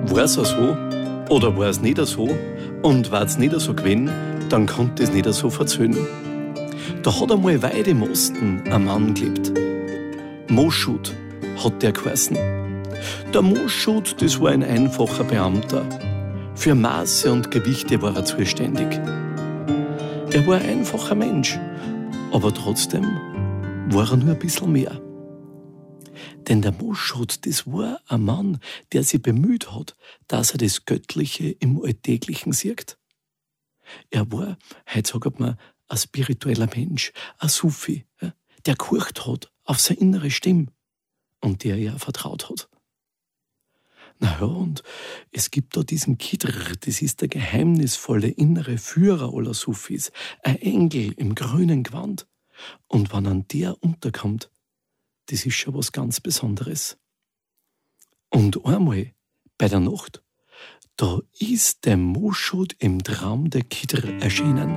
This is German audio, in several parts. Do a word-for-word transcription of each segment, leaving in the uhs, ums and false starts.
War's auch so oder war's nicht so? Und war's nicht so gewesen, dann konnte es nicht so verzöhnen. Da hat einmal weit im Osten ein Mann gelebt. Moschud hat der geheißen. Der Moschud, das war ein einfacher Beamter. Für Maße und Gewichte war er zuständig. Er war ein einfacher Mensch, aber trotzdem war er nur ein bisschen mehr. Denn der Moschud, das war ein Mann, der sich bemüht hat, dass er das Göttliche im Alltäglichen sieht. Er war, heute sagt man, ein spiritueller Mensch, ein Sufi, der gehorcht hat auf seine innere Stimme und der ihr vertraut hat. Na ja, und es gibt da diesen Khidr, das ist der geheimnisvolle innere Führer aller Sufis, ein Engel im grünen Gewand. Und wenn an der unterkommt, das ist schon was ganz Besonderes. Und einmal, bei der Nacht, da ist der Moschud im Traum der Khidr erschienen.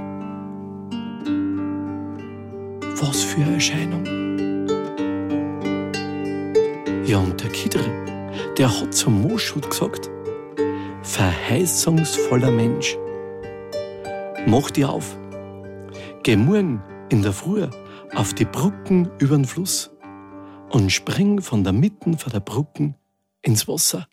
Was für eine Erscheinung! Ja, und der Khidr, der hat zum Moschud gesagt, verheißungsvoller Mensch, mach dich auf, geh morgen in der Früh auf die Brücken übern Fluss und spring von der Mitte von der Brücken ins Wasser.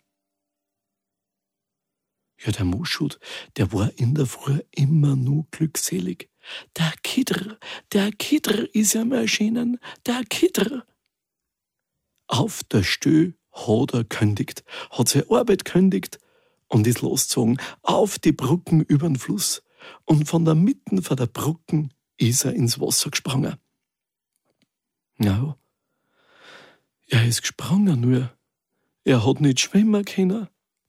Ja, der Moschud, der war in der Früh immer nur glückselig. Der Khidr, der Khidr ist ja mal erschienen, der Khidr. Auf der Stö hat er kündigt, hat seine Arbeit kündigt und ist losgezogen auf die Brücken übern Fluss. Und von der Mitte von der Brücken ist er ins Wasser gesprungen. Ja, er ist gesprungen, nur er hat nicht schwimmen können.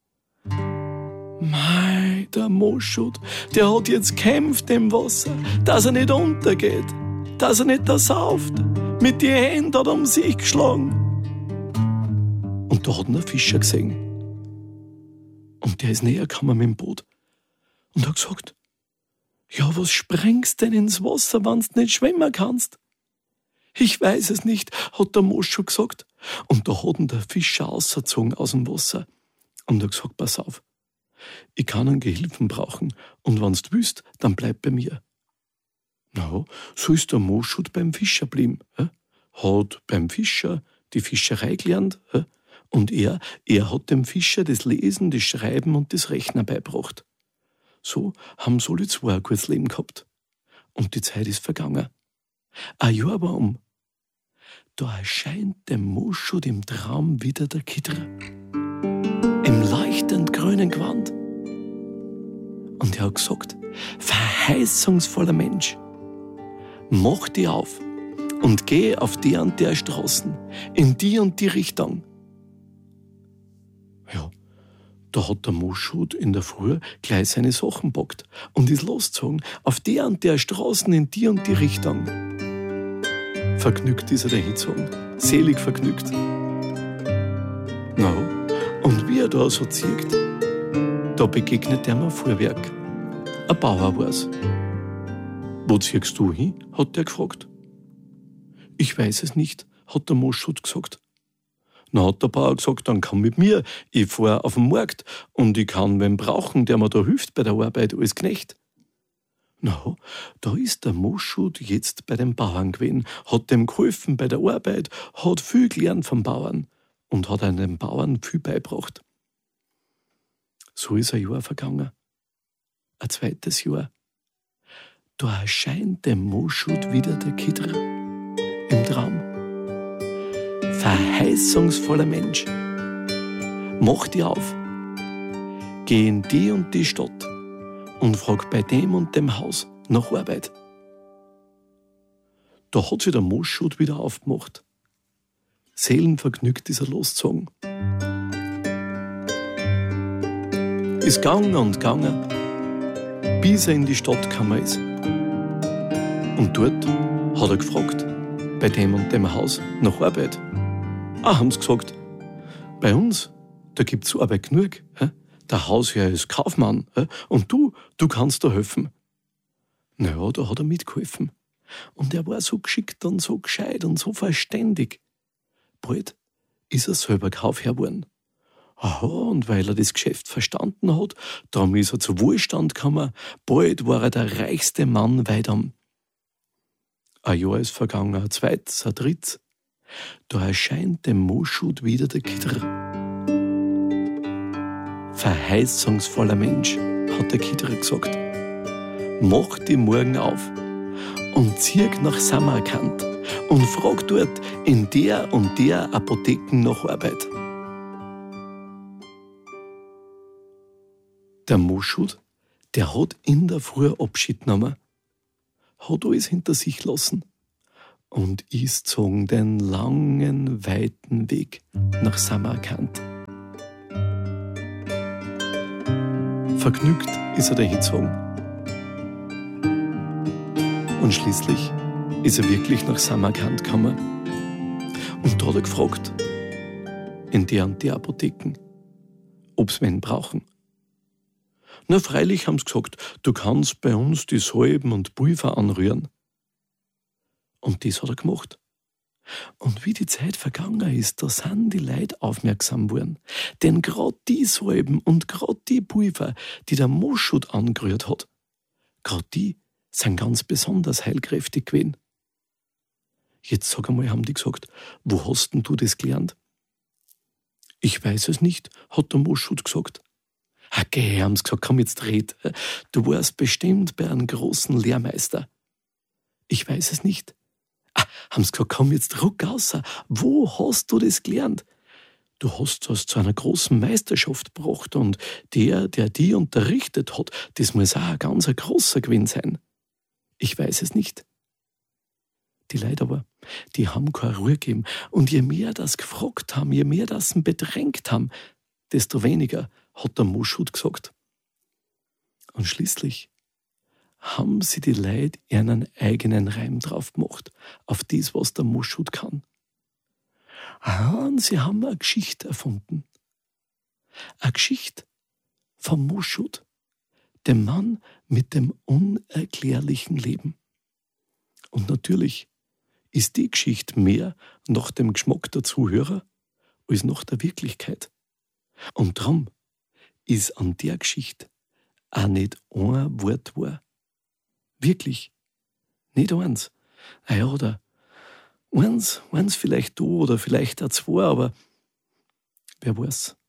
Mei, der Moschud, der hat jetzt kämpft im Wasser, dass er nicht untergeht, dass er nicht ersauft. Mit den Händen hat er um sich geschlagen. Und da hat ihn ein Fischer gesehen. Und der ist näher gekommen mit dem Boot und hat gesagt, ja, was sprengst denn ins Wasser, wenn du nicht schwimmen kannst? Ich weiß es nicht, hat der Moschud gesagt. Und da hat ihn der Fischer rausgezogen aus dem Wasser und hat gesagt, pass auf, ich kann einen Gehilfen brauchen und wenn's du willst, dann bleib bei mir. Na, so ist der Moschud beim Fischer geblieben. Äh? Hat beim Fischer die Fischerei gelernt äh? und er, er hat dem Fischer das Lesen, das Schreiben und das Rechnen beigebracht. So haben so die zwei ein gutes Leben gehabt. Und die Zeit ist vergangen. Ein Jahr war um. Da erscheint dem Moschud im Traum wieder der Khidr. Im leuchtend grünen Gewand. Und er hat gesagt, verheißungsvoller Mensch, mach dich auf und geh auf die und der Straßen, in die und die Richtung. Ja, da hat der Moschud in der Früh gleich seine Sachen packt und ist losgezogen auf die und der Straßen, in die und die Richtung. Vergnügt ist er dahingezogen, selig vergnügt. Na, und wie er da so zieht, da begegnet er mir ein Fuhrwerk. Ein Bauer war's. Wo ziehst du hin? Hat der gefragt. Ich weiß es nicht, hat der Moschud gesagt. Na, hat der Bauer gesagt, dann komm mit mir, ich fahr auf den Markt und ich kann wen brauchen, der mir da hilft bei der Arbeit als Knecht. Na, da ist der Moschud jetzt bei dem Bauern gewesen, hat dem geholfen bei der Arbeit, hat viel gelernt vom Bauern und hat einem Bauern viel beigebracht. So ist ein Jahr vergangen. Ein zweites Jahr. Da erscheint dem Moschud wieder der Khidr im Traum. Verheißungsvoller Mensch, mach dich auf, geh in die und die Stadt und frag bei dem und dem Haus nach Arbeit. Da hat sich der Moschud wieder aufgemacht. Seelenvergnügt ist er losgezogen. Ist gegangen und gegangen, bis er in die Stadt gekommen ist. Und dort hat er gefragt, bei dem und dem Haus nach Arbeit. Ah, haben sie gesagt, bei uns, da gibt's Arbeit genug. Hä? Der Hausherr ist Kaufmann, hä? Und du, du kannst da helfen. Naja, da hat er mitgeholfen. Und er war so geschickt und so gescheit und so verständig. Bald ist er selber Kaufherr geworden. Aha, und weil er das Geschäft verstanden hat, darum ist er zu Wohlstand gekommen, bald war er der reichste Mann weidam. Ein Jahr ist vergangen, ein zweites, ein drittes. Da erscheint dem Moschut wieder der Kidr. Verheißungsvoller Mensch, hat der Kidr gesagt. Mach die morgen auf und zieh nach Samarkand und frag dort in der und der Apotheken nach Arbeit. Der Moschut, der hat in der Früh Abschied genommen, hat alles hinter sich lassen und ist zogen den langen, weiten Weg nach Samarkand. Vergnügt ist er dahin gezogen. Und schließlich ist er wirklich nach Samarkand gekommen. Und da hat er gefragt, in der und der Apotheken, ob's wen brauchen. Na freilich haben sie gesagt, du kannst bei uns die Salben und Pulver anrühren. Und das hat er gemacht. Und wie die Zeit vergangen ist, da sind die Leute aufmerksam geworden. Denn gerade die Salben und gerade die Pulver, die der Moschut angerührt hat, gerade die sind ganz besonders heilkräftig gewesen. Jetzt sag einmal, haben die gesagt, wo hast denn du das gelernt? Ich weiß es nicht, hat der Moschut gesagt. Okay, haben sie gesagt, komm jetzt red. Du warst bestimmt bei einem großen Lehrmeister. Ich weiß es nicht. Ah, haben sie gesagt, komm jetzt ruck raus. Wo hast du das gelernt? Du hast das zu einer großen Meisterschaft gebracht und der, der die unterrichtet hat, das muss auch ein ganz großer Gewinn sein. Ich weiß es nicht. Die Leute aber, die haben keine Ruhe gegeben. Und je mehr das gefragt haben, je mehr das bedrängt haben, desto weniger hat der Moschut gesagt. Und schließlich haben sie die Leute ihren eigenen Reim drauf gemacht, auf das, was der Moschut kann. Ah, und sie haben eine Geschichte erfunden. Eine Geschichte vom Moschut, dem Mann mit dem unerklärlichen Leben. Und natürlich ist die Geschichte mehr nach dem Geschmack der Zuhörer als nach der Wirklichkeit. Und darum ist an der Geschichte auch nicht ein Wort wahr. Wirklich. Nicht eins. Ah ja, oder eins, eins vielleicht da oder vielleicht auch zwei, aber wer weiß.